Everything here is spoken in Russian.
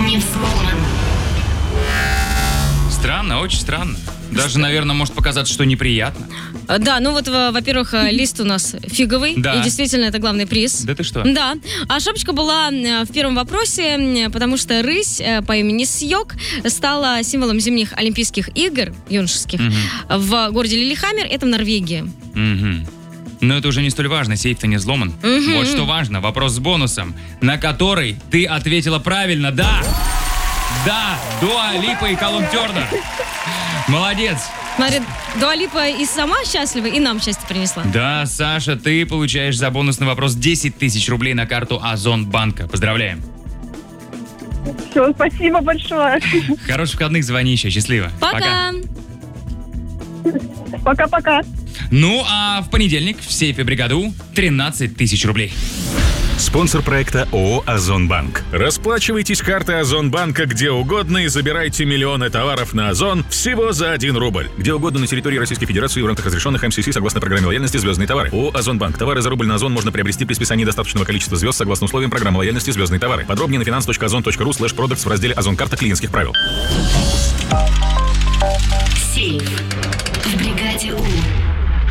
не взломан. Странно, очень странно. Даже, наверное, может показаться, что неприятно. Да, ну вот, во-первых, лист у нас фиговый. Да. И действительно, это главный приз. Да ты что? Да. А шапочка была в первом вопросе, потому что рысь по имени Сьёк стала символом зимних Олимпийских игр юношеских в городе Лилихаммер, это в Норвегии. Но это уже не столь важно, сейф-то не взломан. Вот что важно, вопрос с бонусом, на который ты ответила правильно. Да! Да! Дуа Липа и Калум Тернер. Молодец! Смотри, Дуа Липа и сама счастлива, и нам счастье принесла. Да, Саша, ты получаешь за бонусный вопрос 10 тысяч рублей на карту Озон Банка. Поздравляем. Все, спасибо большое. Хороших выходных, звони еще. Счастливо. Пока! Пока-пока. Ну, а в понедельник в сейфе бригаду 13 тысяч рублей. Спонсор проекта ООО «Озонбанк». Расплачивайтесь картой Озонбанка где угодно и забирайте миллионы товаров на Озон всего за 1 рубль. Где угодно на территории Российской Федерации в рамках разрешенных МСС согласно программе лояльности «Звездные товары». ООО «Озонбанк». Товары за рубль на Озон можно приобрести при списании достаточного количества звезд согласно условиям программы лояльности «Звездные товары». Подробнее на finance.ozon.ru/products в разделе «Озон-карта клиентских правил». Сейф в бригаде У.